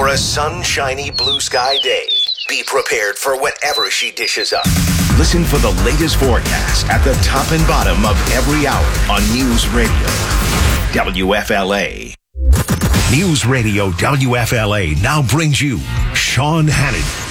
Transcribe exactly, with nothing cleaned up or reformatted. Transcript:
for a sunshiny blue sky day. Be prepared for whatever she dishes up. Listen for the latest forecast at the top and bottom of every hour on News Radio W F L A. News Radio W F L A now brings you Sean Hannity.